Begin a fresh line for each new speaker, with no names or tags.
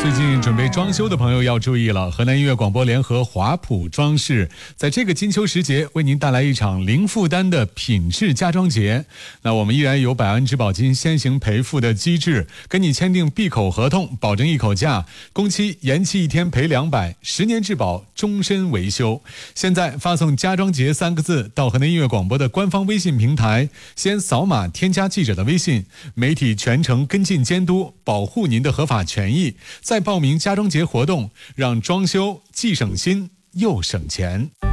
最近准备装修的朋友要注意了，河南音乐广播联合华普装饰在这个金秋时节为您带来一场零负担的品质家装节。那我们依然有100万质保金先行赔付的机制，跟你签订闭口合同，保证一口价，工期延期1天赔200，10年质保，终身维修。现在发送家装节3个字到河南音乐广播的官方微信平台，先扫码添加记者的微信，媒体全程跟进监督，保护您的合法权益，再报名家装节活动，让装修既省心又省钱。